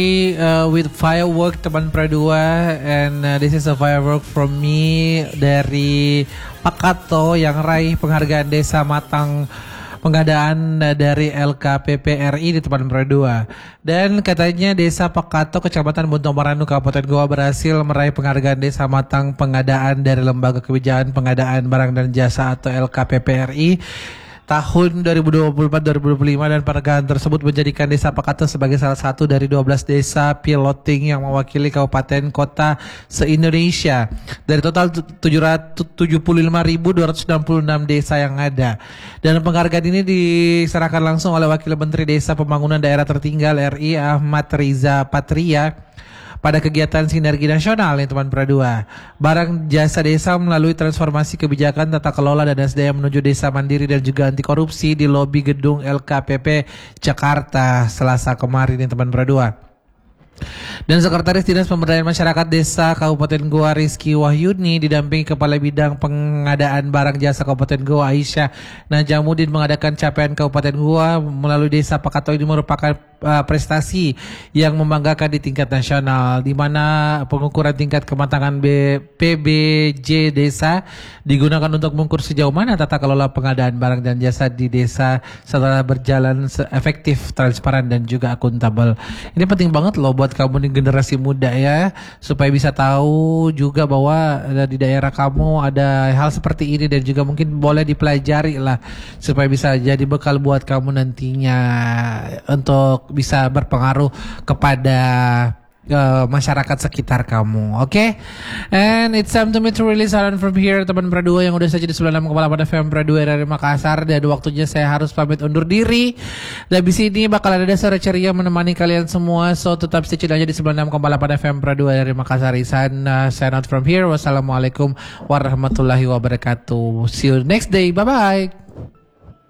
With firework teman Pradua, and this is a firework from me dari Pakato yang raih penghargaan Desa Matang pengadaan dari LKPPRI di teman Pradua. Dan katanya Desa Pakato Kecamatan Buntong Maranu Kabupaten Goa berhasil meraih penghargaan Desa Matang pengadaan dari Lembaga Kebijakan Pengadaan Barang dan Jasa atau LKPPRI tahun 2024-2025, dan penghargaan tersebut menjadikan Desa Pakato sebagai salah satu dari 12 desa piloting yang mewakili kabupaten kota se-Indonesia dari total 775.266 desa yang ada. Dan penghargaan ini diserahkan langsung oleh Wakil Menteri Desa Pembangunan Daerah Tertinggal RI Ahmad Riza Patria pada kegiatan Sinergi Nasional nih teman Pradua. Barang jasa desa melalui transformasi kebijakan tata kelola dan SDM menuju desa mandiri dan juga anti korupsi di lobi gedung LKPP Jakarta Selasa kemarin nih teman Pradua. Dan Sekretaris Dinas Pemberdayaan Masyarakat Desa Kabupaten Goa Rizky Wahyuni didampingi Kepala Bidang Pengadaan Barang Jasa Kabupaten Goa Aisyah Najamuddin mengadakan capaian Kabupaten Goa melalui Desa Pakato ini merupakan prestasi yang membanggakan di tingkat nasional, di mana pengukuran tingkat kematangan PBJ desa digunakan untuk mengukur sejauh mana tata kelola pengadaan barang dan jasa di desa setelah berjalan efektif, transparan dan juga akuntabel. Ini penting banget loh buat kamu di generasi muda ya, supaya bisa tahu juga bahwa di daerah kamu ada hal seperti ini dan juga mungkin boleh dipelajari lah supaya bisa jadi bekal buat kamu nantinya untuk bisa berpengaruh kepada masyarakat sekitar kamu. Oke? And it's time to me to release saran from here teman Pradua yang udah saja di 96,8 FM Pradua dari Makassar. Dan waktunya saya harus pamit undur diri. Dan di sini bakal ada suara ceria menemani kalian semua. So tetap stay tune aja di 96,8 FM Pradua dari Makassar. Sign out from here. Wassalamualaikum warahmatullahi wabarakatuh. See you next day. Bye bye.